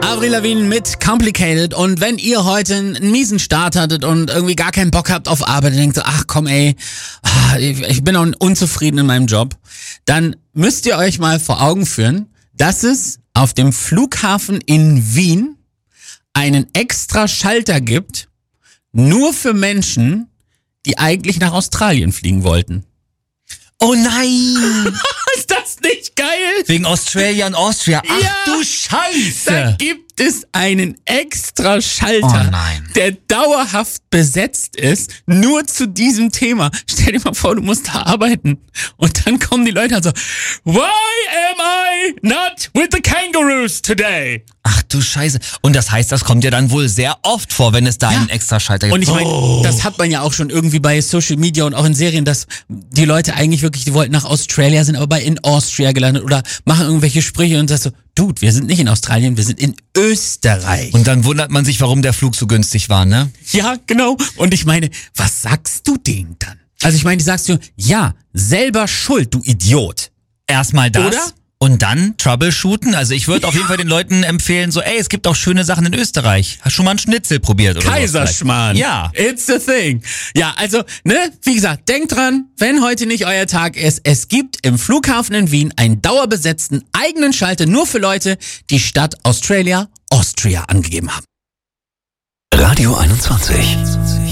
Avril Lavigne mit Complicated. Und wenn ihr heute einen miesen Start hattet und irgendwie gar keinen Bock habt auf Arbeit und denkt so, ach komm ey, ich bin auch unzufrieden in meinem Job, dann müsst ihr euch mal vor Augen führen, dass es auf dem Flughafen in Wien einen extra Schalter gibt, nur für Menschen, die eigentlich nach Australien fliegen wollten. Oh nein! Ist das nicht geil? Wegen Australia und Austria. Ach Ja, du Scheiße! Da gibt es einen extra Schalter, Oh nein. der dauerhaft besetzt ist, nur zu diesem Thema. Stell dir mal vor, du musst da arbeiten. Und dann kommen die Leute und so, why am I not with the kangaroos today? Ach du Scheiße. Und das heißt, das kommt ja dann wohl sehr oft vor, wenn es da einen extra Schalter gibt. Und ich meine, das hat man ja auch schon irgendwie bei Social Media und auch in Serien, dass die Leute eigentlich wirklich, die wollten nach Australia, sind aber bei in Austria gelandet oder machen irgendwelche Sprüche und sagst so, Dude, wir sind nicht in Australien, wir sind in Österreich. Und dann wundert man sich, warum der Flug so günstig war, ne? Ja, genau. Und ich meine, was sagst du denen dann? Also ich meine, die sagst du, ja, selber schuld, du Idiot. Erstmal das. Oder? Und dann Troubleshooten. Also ich würde auf jeden Fall den Leuten empfehlen, so, ey, es gibt auch schöne Sachen in Österreich. Hast schon mal einen Schnitzel probiert oder Kaiserschmarrn. so? Ja. It's the thing. Ja, also, ne, wie gesagt, denkt dran, wenn heute nicht euer Tag ist, es gibt im Flughafen in Wien einen dauerbesetzten eigenen Schalter nur für Leute, die Stadt Australia, Austria angegeben haben. Radio 21.